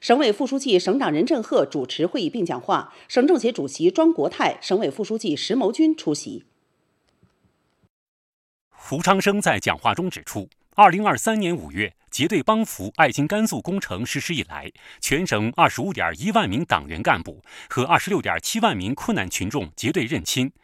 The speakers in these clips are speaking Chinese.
省委副书记、省长任正鹤主持会议并讲话，省政协主席庄国泰、省委副书记石谋军出席。 胡昌生在讲话中指出，2023年5月结对帮扶爱心甘肃工程实施以来，全省25.1万名党员干部和26.7万名困难群众结对认亲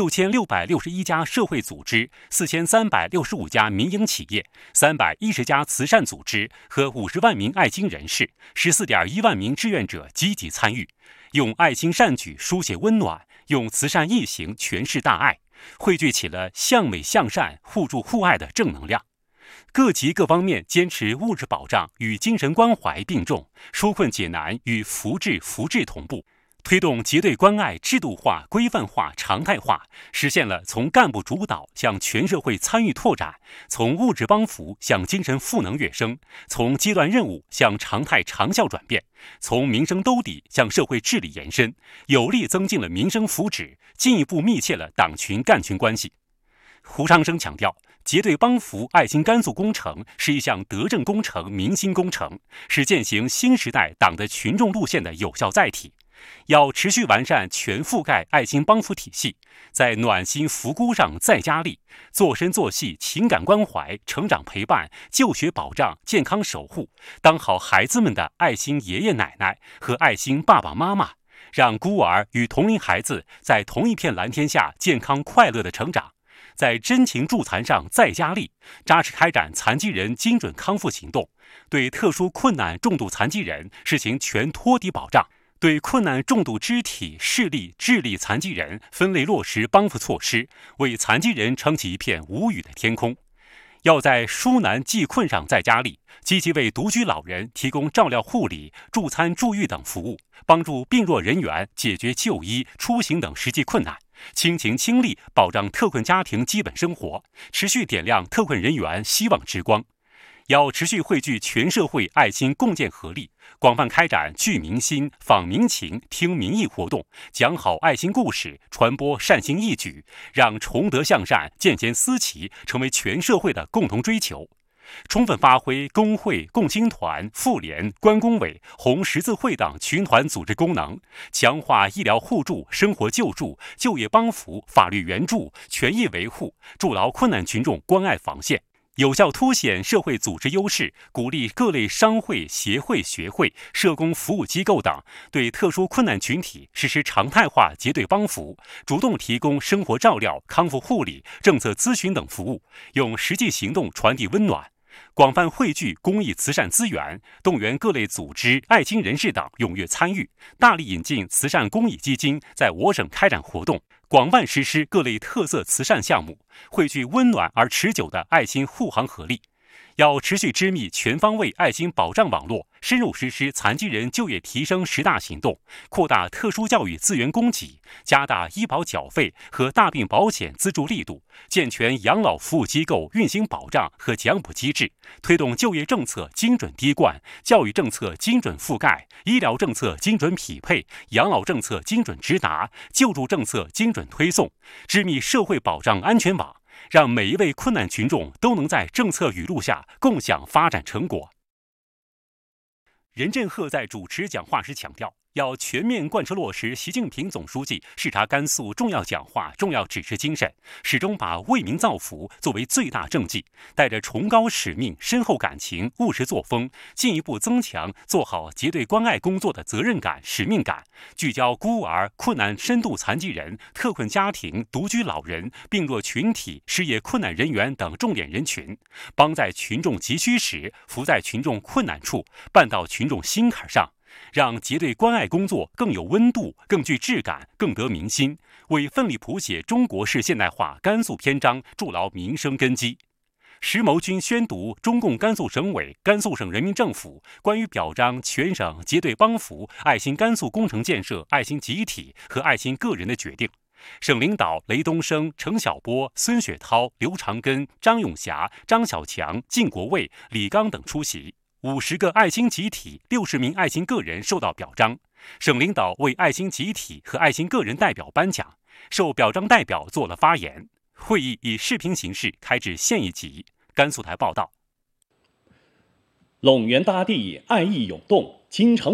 ，6661家社会组织、4365家民营企业、310家慈善组织和50万名爱心人士、14.1万名志愿者积极参与，用爱心善举书写温暖，用慈善义行诠释大爱，汇聚起了向美向善、互助互爱的正能量。各级各方面坚持物质保障与精神关怀并重，纾困解难与扶志福祉同步，推动结对关爱制度化、规范化、常态化，实现了从干部主导向全社会参与拓展，从物质帮扶向精神赋能跃升，从阶段任务向常态长效转变，从民生兜底向社会治理延伸，有力增进了民生福祉，进一步密切了党群干群关系。胡昌生强调，结对帮扶爱心甘肃工程是一项德政工程、民心工程，是践行新时代党的群众路线的有效载体。要持续完善全覆盖爱心帮扶体系，在暖心扶孤上再加力，做深做细情感关怀、成长陪伴、就学保障、健康守护，当好孩子们的爱心爷爷奶奶和爱心爸爸妈妈，让孤儿与同龄孩子在同一片蓝天下健康快乐的成长。在真情助残上再加力，扎实开展残疾人精准康复行动，对特殊困难重度残疾人实行全托底保障，对困难重度肢体、视力、智力残疾人分类落实帮扶措施，为残疾人撑起一片无语的天空。要在纾难济困上再加力，积极为独居老人提供照料护理、助餐助育等服务，帮助病弱人员解决就医、出行等实际困难，倾情倾力保障特困家庭基本生活，持续点亮特困人员希望之光。要持续汇聚全社会爱心共建合力，广泛开展聚民心、访民情、听民意活动，讲好爱心故事，传播善行义举，让崇德向善、见贤思齐成为全社会的共同追求。充分发挥工会、共青团、妇联、关工委、红十字会等群团组织功能，强化医疗互助、生活救助、就业帮扶、法律援助、权益维护，筑牢困难群众关爱防线，有效凸显社会组织优势，鼓励各类商会、协会、学会、社工服务机构等对特殊困难群体实施常态化结对帮扶，主动提供生活照料、康复护理、政策咨询等服务，用实际行动传递温暖。广泛汇聚公益慈善资源，动员各类组织、爱心人士等踊跃参与，大力引进慈善公益基金在我省开展活动，广泛实施各类特色慈善项目，汇聚温暖而持久的爱心护航合力。要持续织密全方位爱心保障网络，深入实施残疾人就业提升10大行动，扩大特殊教育资源供给，加大医保缴费和大病保险资助力度，健全养老服务机构运行保障和奖补机制，推动就业政策精准滴灌，教育政策精准覆盖，医疗政策精准匹配，养老政策精准直达，救助政策精准推送，织密社会保障安全网，让每一位困难群众都能在政策语录下共享发展成果。任正鹤在主持讲话时强调，要全面贯彻落实习近平总书记视察甘肃重要讲话、重要指示精神，始终把为民造福作为最大政绩，带着崇高使命、深厚感情、务实作风，进一步增强做好结对关爱工作的责任感、使命感，聚焦孤儿、困难深度残疾人、特困家庭、独居老人、病弱群体、失业困难人员等重点人群，帮在群众急需时，扶在群众困难处，办到群众心坎上，让结对关爱工作更有温度、更具质感、更得民心，为奋力谱写中国式现代化甘肃篇章筑牢民生根基。石谋军宣读中共甘肃省委、甘肃省人民政府关于表彰全省结对帮扶爱心甘肃工程建设爱心集体和爱心个人的决定。省领导雷东升、程晓波、孙雪涛、刘长根、张永霞、张小强、靳国卫、李刚等出席。50个爱心集体、60名爱心个人受到表彰，省领导为爱心集体和爱心个人代表颁奖，受表彰代表做了发言。会议以视频形式开至县一级。甘肃台报道。 陇源大地，爱意涌动，京城